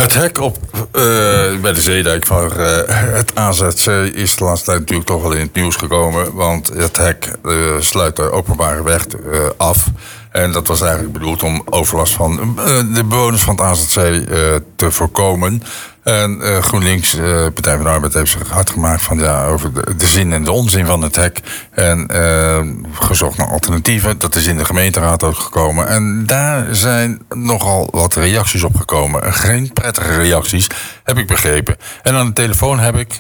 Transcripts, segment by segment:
Het hek bij de Zeedijk van het AZC is de laatste tijd natuurlijk toch wel in het nieuws gekomen. Want het hek sluit de openbare weg af. En dat was eigenlijk bedoeld om overlast van de bewoners van het AZC te voorkomen. En GroenLinks, Partij van de Arbeid, heeft zich hard gemaakt van, over de zin en de onzin van het hek. En gezocht naar alternatieven. Dat is in de gemeenteraad ook gekomen. En daar zijn nogal wat reacties op gekomen. Geen prettige reacties, heb ik begrepen. En aan de telefoon heb ik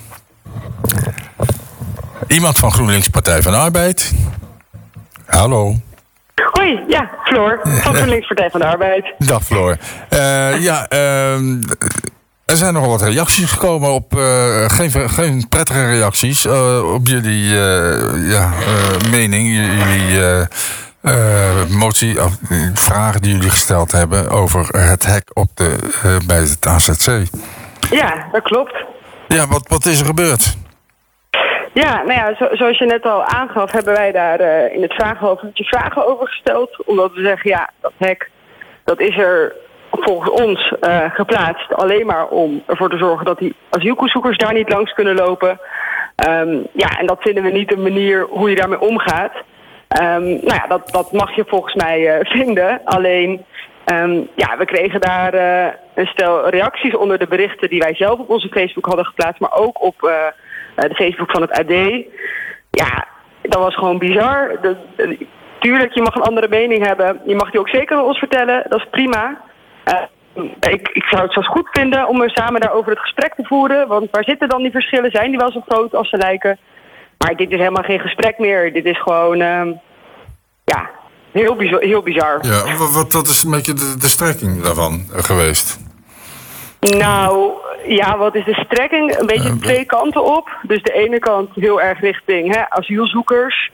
iemand van GroenLinks, Partij van de Arbeid. Hallo. Hoi, ja, Floor, van GroenLinks Partij van de Arbeid. Dag Floor. Er zijn nogal wat reacties gekomen op, geen prettige reacties, op jullie mening, jullie motie, vragen die jullie gesteld hebben over het hek bij het AZC. Ja, dat klopt. Ja, wat is er gebeurd? Ja, nou ja, zoals je net al aangaf, hebben wij daar in het vragen over gesteld. Omdat we zeggen, ja, dat hek, dat is er volgens ons geplaatst alleen maar om ervoor te zorgen dat die asielzoekers daar niet langs kunnen lopen. En dat vinden we niet een manier hoe je daarmee omgaat. Dat mag je volgens mij vinden. Alleen, we kregen daar een stel reacties onder de berichten die wij zelf op onze Facebook hadden geplaatst, maar ook op de Facebook van het AD. Ja, dat was gewoon bizar. Tuurlijk, je mag een andere mening hebben. Je mag die ook zeker aan ons vertellen. Dat is prima. Ik zou het zelfs goed vinden om samen daarover het gesprek te voeren. Want waar zitten dan die verschillen? Zijn die wel zo groot als ze lijken? Maar dit is helemaal geen gesprek meer. Dit is gewoon, heel bizar. Ja, wat is een beetje de strekking daarvan geweest? Nou, ja, wat is de strekking? Een beetje twee kanten op. Dus de ene kant heel erg richting asielzoekers.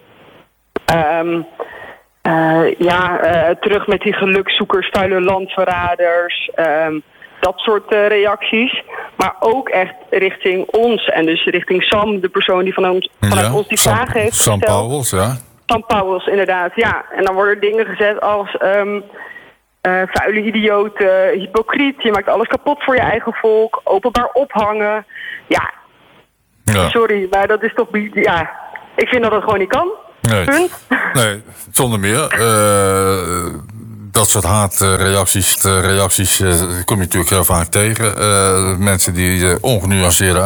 Terug met die gelukzoekers, vuile landverraders. Dat soort reacties. Maar ook echt richting ons. En dus richting Sam, de persoon die vanuit ons die vragen heeft gesteld. Sam Pauwels, ja. Sam Pauwels, inderdaad, ja. En dan worden dingen gezet als vuile idioot, hypocriet. Je maakt alles kapot voor je eigen volk. Openbaar ophangen. Ja. Sorry, maar dat is toch... Ja, ik vind dat het gewoon niet kan. Nee. Punt. Nee, zonder meer. Dat soort haatreacties kom je natuurlijk heel vaak tegen. Mensen die ongenuanceerde